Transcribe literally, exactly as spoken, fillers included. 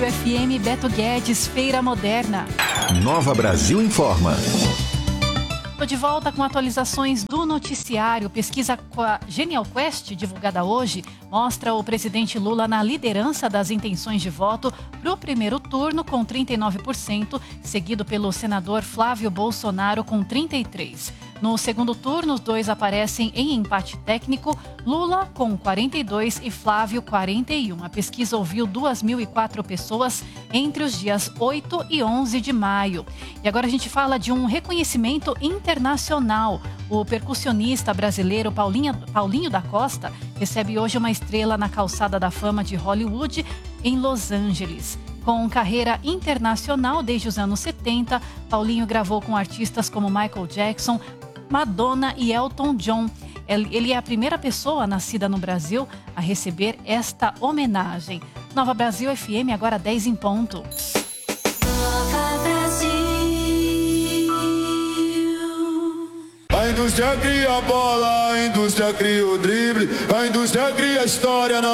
F M Beto Guedes, Feira Moderna. Nova Brasil informa. Estou de volta com atualizações do noticiário. Pesquisa Genial Quest, divulgada hoje, mostra o presidente Lula na liderança das intenções de voto para o primeiro turno, com trinta e nove por cento, seguido pelo senador Flávio Bolsonaro, com trinta e três por cento. No segundo turno, os dois aparecem em empate técnico, Lula com quarenta e dois e Flávio quarenta e um. A pesquisa ouviu duas mil e quatro pessoas entre os dias oito e onze de maio. E agora a gente fala de um reconhecimento internacional. O percussionista brasileiro Paulinho, Paulinho da Costa recebe hoje uma estrela na Calçada da Fama de Hollywood, em Los Angeles. Com carreira internacional desde os anos setenta, Paulinho gravou com artistas como Michael Jackson, Madonna e Elton John. Ele é a primeira pessoa nascida no Brasil a receber esta homenagem. Nova Brasil F M, agora dez em ponto. Nova Brasil. A indústria cria a bola, a indústria cria o drible, a indústria cria a história.